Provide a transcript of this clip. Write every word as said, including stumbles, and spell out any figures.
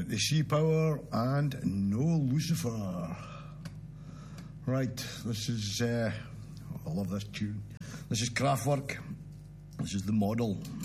the Sea Power, and No Lucifer. Right, this is, uh, I love this tune. This is Kraftwerk. This is The Model.